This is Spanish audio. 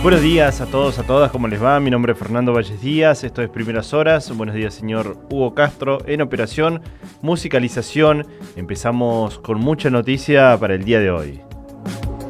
Buenos días a todos, a todas, ¿cómo les va? Mi nombre es Fernando Valles Díaz, esto es Primeras Horas. Buenos días, señor Hugo Castro, en operación, musicalización. Empezamos con mucha noticia para el día de hoy.